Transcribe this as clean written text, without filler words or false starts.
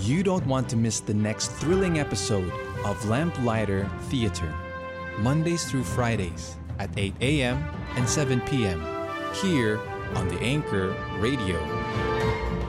You don't want to miss the next thrilling episode of Lamplighter Theater, Mondays through Fridays at 8 a.m. and 7 p.m. here on the Anchor Radio.